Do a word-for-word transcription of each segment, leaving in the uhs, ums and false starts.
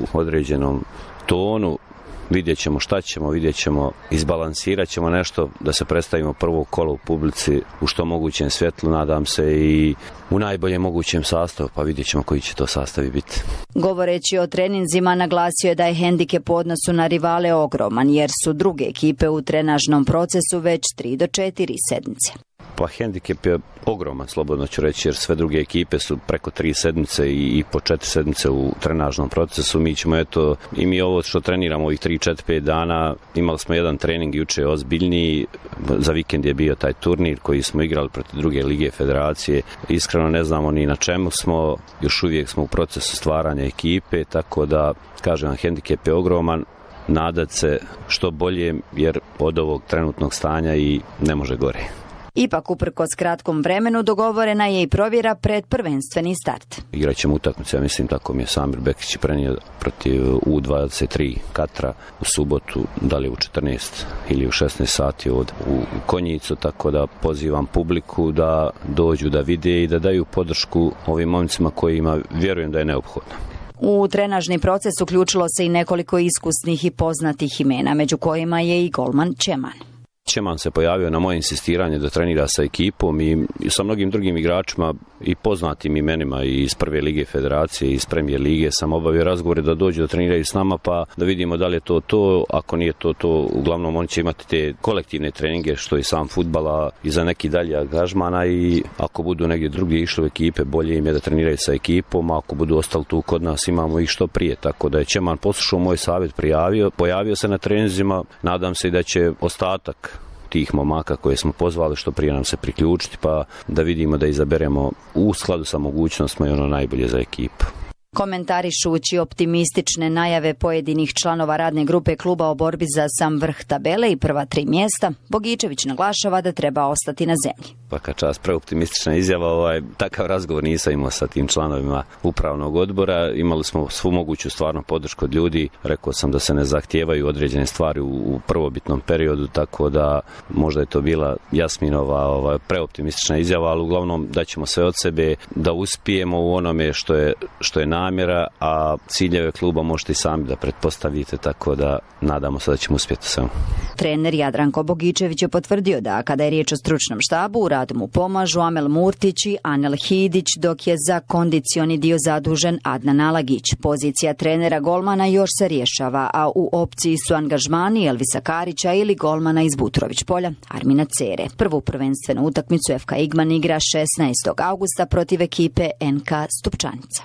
određenom tonu. Vidjet ćemo šta ćemo, vidjet ćemo, izbalansirat ćemo nešto da se predstavimo prvo kolo u publici u što mogućem svjetlu, nadam se, i u najboljem mogućem sastavu, pa vidjet ćemo koji će to sastavi biti. Govoreći o treninzima, naglasio je da je hendikep u odnosu na rivale ogroman, jer su druge ekipe u trenažnom procesu već tri do četiri sedmice. Pa hendikep je ogroman, slobodno ću reći, jer sve druge ekipe su preko tri sedmice i, i po četiri sedmice u trenažnom procesu. Mi ćemo, eto, i mi ovo što treniramo ovih tri, četiri, pet dana, imali smo jedan trening juče ozbiljniji, za vikend je bio taj turnir koji smo igrali protiv druge lige federacije. Iskreno ne znamo ni na čemu smo, još uvijek smo u procesu stvaranja ekipe, tako da, kažem, hendikep je ogroman. Nadat se što bolje, jer od ovog trenutnog stanja i ne može gore. Ipak, uprkos kratkom vremenu, dogovorena je i provjera pred prvenstveni start. Igrat ćemo utakmice, ja mislim, tako mi je Samir Bekić prenio protiv U dvadeset tri Katra u subotu, da li u četrnaest ili u šesnaest sati od u Konjicu, tako da pozivam publiku da dođu da vide i da daju podršku ovim momcima kojima vjerujem da je neophodno. U trenažni proces uključilo se i nekoliko iskusnih i poznatih imena, među kojima je i golman Čeman. Čeman se pojavio na moje insistiranje da trenira sa ekipom i sa mnogim drugim igračima i poznatim imenima iz prve lige federacije i iz premijer lige sam obavio razgovore da dođu da treniraju s nama, pa da vidimo da li je to to. Ako nije to to, uglavnom oni će imati te kolektivne treninge što i sam fudbala i za neki dalje angažmana, i ako budu negdje drugi išli u ekipe, bolje im je da treniraju sa ekipom, a ako budu ostali tu kod nas, imamo ih što prije. Tako da je Čeman poslušao moj savjet, prijavio, pojavio se na treninzima, nadam se i da će ostatak tih momaka koje smo pozvali što prije nam se priključiti, pa da vidimo da izaberemo u skladu sa mogućnostima i ono najbolje za ekipu. Komentarišući optimistične najave pojedinih članova radne grupe kluba o borbi za sam vrh tabele i prva tri mjesta, Bogičević naglašava da treba ostati na zemlji. Svaka čast, preoptimistična izjava, ovaj, takav razgovor nisam imao sa tim članovima upravnog odbora, imali smo svu moguću stvarno podršku od ljudi, rekao sam da se ne zahtijevaju određene stvari u, u prvobitnom periodu, tako da možda je to bila Jasminova ovaj, preoptimistična izjava, ali uglavnom da ćemo sve od sebe da uspijemo u onome što je, što je namjera, a ciljeve kluba možete i sami da pretpostavite, tako da nadamo se da ćemo uspjeti samo. Trener Jadranko Bogičević je potvrdio da kada je riječ o stručnom štabu, u radu mu pomažu Amel Murtić i Anel Hidić, dok je za kondicioni dio zadužen Adnan Alagić. Pozicija trenera golmana još se rješava, a u opciji su angažmani Elvisa Karića ili golmana iz Butrović polja Armina Cere. Prvu prvenstvenu utakmicu F K Igman igra šesnaestog augusta protiv ekipe N K Stupčanica.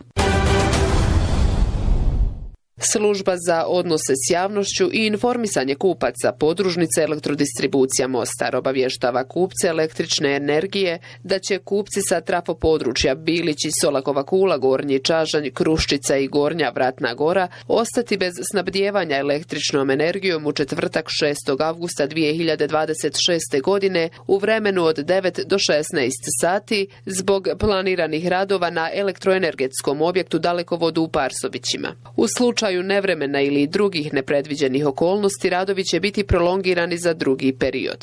Služba za odnose s javnošću i informisanje kupaca podružnice Elektrodistribucija Mostar obavještava kupce električne energije da će kupci sa trafo područja Bilić i Solakova Kula, Gornji Čažanj, Kruščica i Gornja Vratna Gora ostati bez snabdijevanja električnom energijom u četvrtak šestog avgusta dvije hiljade dvadeset šeste. godine u vremenu od devet do šesnaest sati zbog planiranih radova na elektroenergetskom objektu Dalekovodu u Parsovićima. U slučaju nevremena ili drugih nepredviđenih okolnosti, radovi će biti prolongirani za drugi period.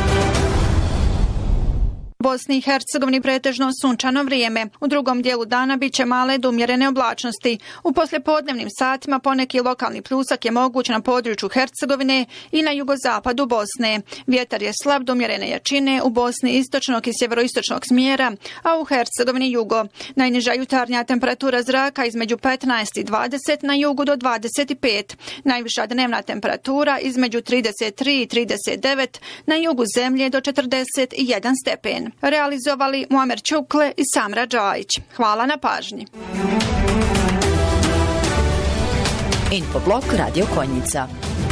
Bosni i Hercegovini pretežno sunčano vrijeme. U drugom dijelu dana bit će male do umjerene oblačnosti. U poslijepodnevnim satima poneki lokalni pljusak je moguć na području Hercegovine i na jugozapadu Bosne. Vjetar je slab do umjerene jačine u Bosni istočnog i sjeveroistočnog smjera, a u Hercegovini jugo. Najniža jutarnja temperatura zraka između petnaest i dvadeset, na jugu do dvadeset pet. Najviša dnevna temperatura između trideset tri i trideset devet, na jugu zemlje do četrdeset jedan stepen. Realizovali Muamer Čukle i Samra Džajić. Hvala na pažnji. Infoblog Radio Konjica.